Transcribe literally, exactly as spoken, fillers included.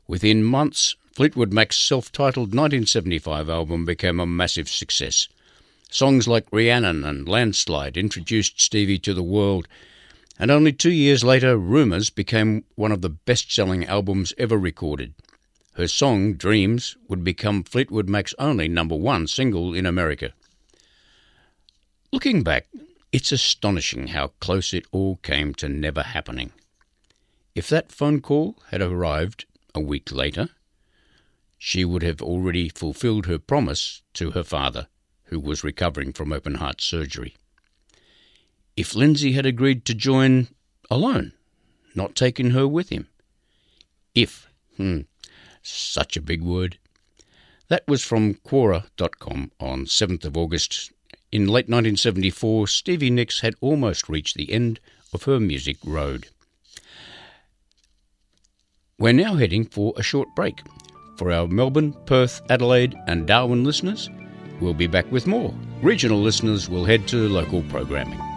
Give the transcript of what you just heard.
Within months, Fleetwood Mac's self-titled nineteen seventy-five album became a massive success. Songs like Rhiannon and Landslide introduced Stevie to the world, and only two years later, Rumours became one of the best-selling albums ever recorded. Her song, Dreams, would become Fleetwood Mac's only number one single in America. Looking back, it's astonishing how close it all came to never happening. If that phone call had arrived a week later, she would have already fulfilled her promise to her father, who was recovering from open-heart surgery. If Lindsay had agreed to join alone, not taking her with him. If, hmm, such a big word. That was from Quora dot com on seventh of August. In late nineteen seventy-four, Stevie Nicks had almost reached the end of her music road. We're now heading for a short break. For our Melbourne, Perth, Adelaide and Darwin listeners, we'll be back with more. Regional listeners will head to local programming.